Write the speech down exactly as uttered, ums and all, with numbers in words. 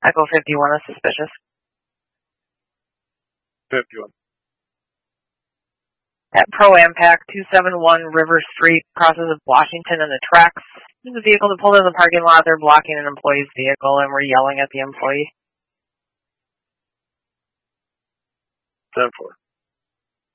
Echo fifty-one is suspicious. fifty-one. At Pro Ampac, two seventy-one River Street, crosses of Washington and the tracks. There's a vehicle that pulled in the parking lot. They're blocking an employee's vehicle, and we're yelling at the employee. ten four.